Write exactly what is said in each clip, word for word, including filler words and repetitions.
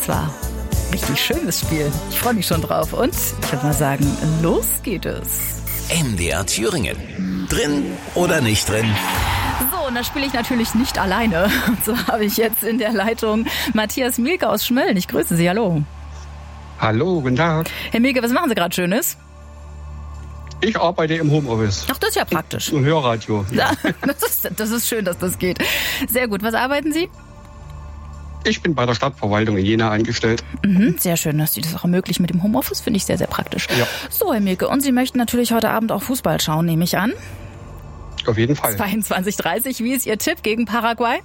zwar richtig schönes Spiel. Ich freue mich schon drauf. Und ich würde mal sagen, los geht es. M D R Thüringen. Drin oder nicht drin? So, und da spiele ich natürlich nicht alleine. Und so habe ich jetzt in der Leitung Matthias Mielke aus Schmölln. Ich grüße Sie, hallo. Hallo, guten Tag. Herr Mielke, was machen Sie gerade Schönes? Ich arbeite im Homeoffice. Ach, das ist ja praktisch. Im Hörradio. Ja. Das ist, das ist schön, dass das geht. Sehr gut. Was arbeiten Sie? Ich bin bei der Stadtverwaltung in Jena angestellt. Mhm, sehr schön, dass Sie das auch ermöglichen mit dem Homeoffice. Finde ich sehr, sehr praktisch. Ja. So, Herr Mielke, und Sie möchten natürlich heute Abend auch Fußball schauen, nehme ich an. Auf jeden Fall. zweiundzwanzig dreißig, wie ist Ihr Tipp gegen Paraguay?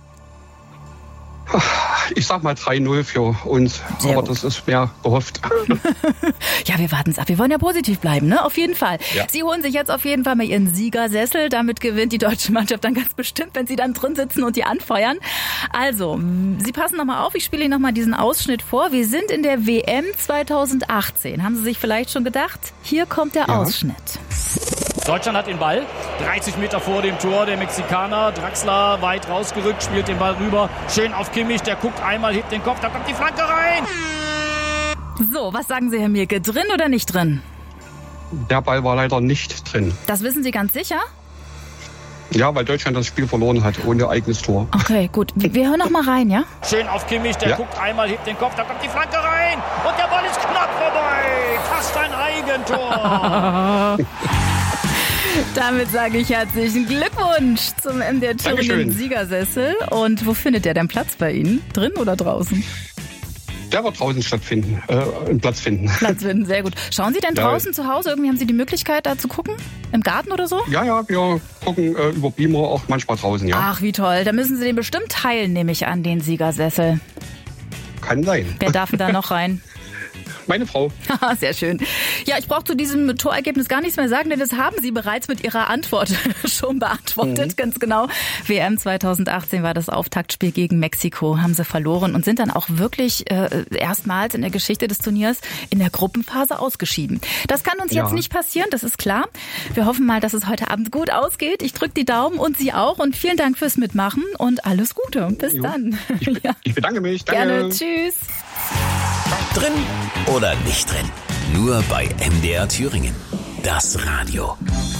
Ich sag mal drei null für uns, Sehr aber gut. das ist mehr gehofft. Ja, wir warten es ab. Wir wollen ja positiv bleiben, ne? Auf jeden Fall. Ja. Sie holen sich jetzt auf jeden Fall mal Ihren Siegersessel. Damit gewinnt die deutsche Mannschaft dann ganz bestimmt, wenn Sie dann drin sitzen und die anfeuern. Also, Sie passen nochmal auf. Ich spiele Ihnen nochmal diesen Ausschnitt vor. Wir sind in der W M zweitausendachtzehn. Haben Sie sich vielleicht schon gedacht? Hier kommt der Ja. Ausschnitt. Deutschland hat den Ball, dreißig Meter vor dem Tor, der Mexikaner, Draxler weit rausgerückt, spielt den Ball rüber, schön auf Kimmich, der guckt einmal, hebt den Kopf, da kommt die Flanke rein. So, was sagen Sie, Herr Mielke? Drin oder nicht drin? Der Ball war leider nicht drin. Das wissen Sie ganz sicher? Ja, weil Deutschland das Spiel verloren hat, ohne eigenes Tor. Okay, gut. Wir wir hören noch mal rein, ja? Schön auf Kimmich, der Ja. guckt einmal, hebt den Kopf, da kommt die Flanke rein und der Ball ist knapp vorbei, fast ein Eigentor. Damit sage ich herzlichen Glückwunsch zum M D R Thüringen Dankeschön. Siegersessel. Und wo findet der denn Platz bei Ihnen? Drin oder draußen? Der wird draußen stattfinden, äh, einen Platz finden. Platz finden, sehr gut. Schauen Sie denn Ja. draußen zu Hause? Irgendwie haben Sie die Möglichkeit, da zu gucken? Im Garten oder so? Ja, ja, wir gucken äh, über Beamer auch manchmal draußen, ja. Ach, wie toll. Da müssen Sie den bestimmt teilen, nehme ich an, den Siegersessel. Kann sein. Wer darf denn da noch rein? Meine Frau. Haha, sehr schön. Ja, ich brauche zu diesem Torergebnis gar nichts mehr sagen, denn das haben Sie bereits mit Ihrer Antwort schon beantwortet. Mhm. Ganz genau. W M zweitausendachtzehn war das Auftaktspiel gegen Mexiko. Haben Sie verloren und sind dann auch wirklich äh, erstmals in der Geschichte des Turniers in der Gruppenphase ausgeschieden. Das kann uns Ja. jetzt nicht passieren, das ist klar. Wir hoffen mal, dass es heute Abend gut ausgeht. Ich drücke die Daumen und Sie auch. Und vielen Dank fürs Mitmachen und alles Gute. Bis Jo. dann. Ich, be- Ja. ich bedanke mich. Danke. Gerne. Tschüss. Drin oder nicht drin? Nur bei M D R Thüringen. Das Radio.